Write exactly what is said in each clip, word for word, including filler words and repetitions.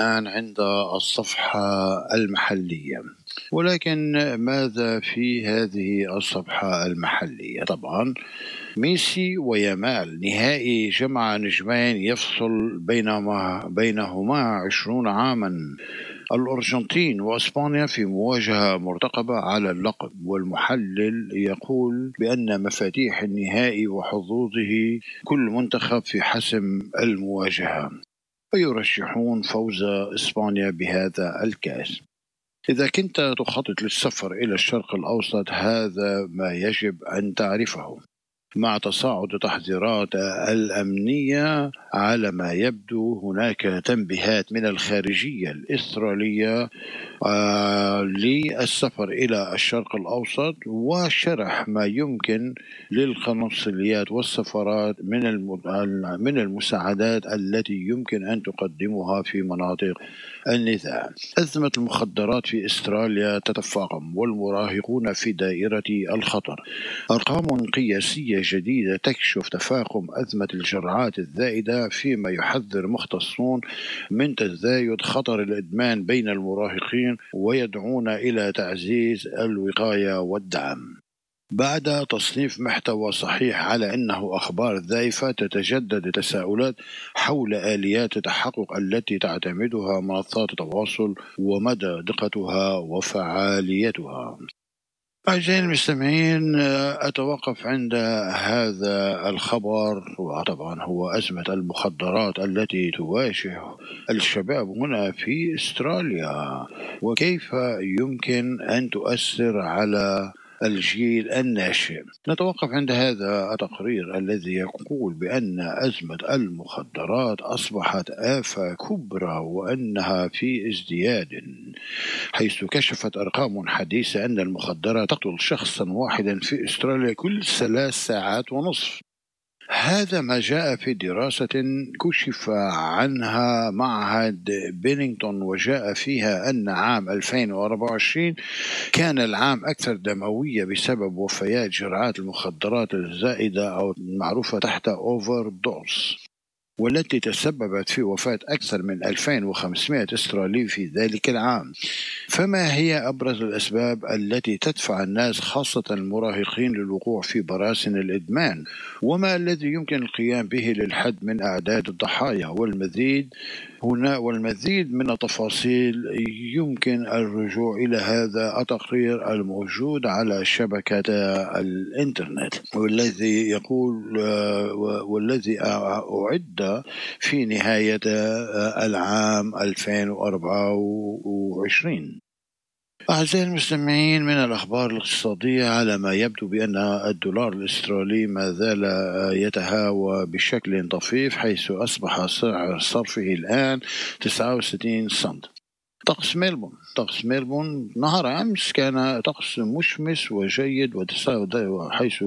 الآن عند الصفحة المحلية، ولكن ماذا في هذه الصفحة المحلية؟ طبعا ميسي ويامال نهائي جمع نجمين يفصل بينهما بينهما عشرون عاما. الأرجنتين وأسبانيا في مواجهة مرتقبة على اللقب، والمحلل يقول بأن مفاتيح النهائي وحظوظه كل منتخب في حسم المواجهة، ويرشحون فوز إسبانيا بهذا الكأس. إذا كنت تخطط للسفر إلى الشرق الأوسط هذا ما يجب أن تعرفه. مع تصاعد التحذيرات الأمنية على ما يبدو هناك تنبيهات من الخارجية الإسترالية آه للسفر إلى الشرق الأوسط، وشرح ما يمكن للقنصليات والسفارات من من المساعدات التي يمكن أن تقدمها في مناطق النزاع. أزمة المخدرات في أستراليا تتفاقم والمراهقون في دائرة الخطر. أرقام قياسية جديدة تكشف تفاقم أزمة الجرعات الزائدة، فيما يحذر مختصون من تزايد خطر الإدمان بين المراهقين ويدعون إلى تعزيز الوقاية والدعم. بعد تصنيف محتوى صحيح على أنه أخبار زائفة، تتجدد التساؤلات حول آليات التحقق التي تعتمدها منصات التواصل ومدى دقتها وفعاليتها. أعزائي المستمعين، أتوقف عند هذا الخبر، وطبعا هو أزمة المخدرات التي تواجه الشباب هنا في أستراليا، وكيف يمكن أن تؤثر على الجيل الناشئ. نتوقف عند هذا التقرير الذي يقول بأن أزمة المخدرات أصبحت آفة كبرى وأنها في ازدياد، حيث كشفت أرقام حديثة أن المخدرات تقتل شخصا واحدا في أستراليا كل ثلاث ساعات ونصف. هذا ما جاء في دراسة كشف عنها معهد بينينغتون، وجاء فيها أن عام ألفين وأربعة وعشرين كان العام أكثر دموية بسبب وفيات جرعات المخدرات الزائدة أو المعروفة تحت أوفر دوز، والتي تسببت في وفاة أكثر من ألفين وخمسمائة أسترالي في ذلك العام. فما هي أبرز الأسباب التي تدفع الناس خاصة المراهقين للوقوع في براثن الإدمان؟ وما الذي يمكن القيام به للحد من أعداد الضحايا؟ والمزيد هنا والمزيد من التفاصيل يمكن الرجوع إلى هذا التقرير الموجود على شبكة الإنترنت، والذي يقول والذي أعد في نهاية العام ألفين وأربعة وعشرين. أعزائي المستمعين، من الأخبار الاقتصادية على ما يبدو بأن الدولار الأسترالي ما زال يتهاوى بشكل طفيف، حيث أصبح سعر صرفه الآن تسعة وستين سنت. طقس ميلبورن طقس ميلبورن نهار أمس كان طقس مشمس وجيد وتساوي، حيث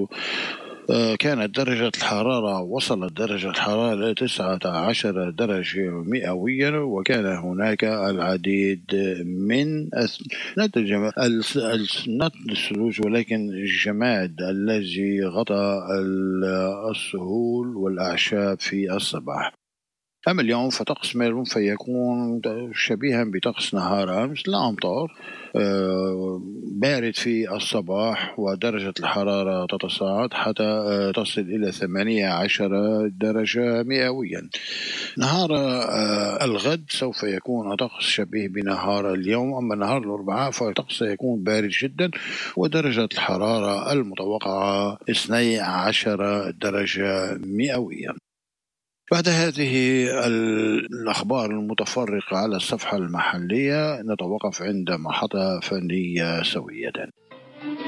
كانت درجة الحرارة وصلت درجة الحرارة تسعة عشر درجة مئوية، وكان هناك العديد من نتج الثلوج ولكن الجماد الذي غطى السهول والأعشاب في الصباح. أما اليوم فطقس ميلبورن فيكون شبيها بطقس نهار أمس، لا أمطار، بارد في الصباح، ودرجة الحرارة تتصاعد حتى تصل إلى ثمانية عشر درجة مئويا. نهار الغد سوف يكون طقس شبيه بنهار اليوم، أما نهار الأربعاء فالطقس سيكون بارد جدا، ودرجة الحرارة المتوقعة اثنتي عشرة درجة مئوية. بعد هذه الأخبار المتفرقة على الصفحة المحلية نتوقف عند محطة فنية سوية.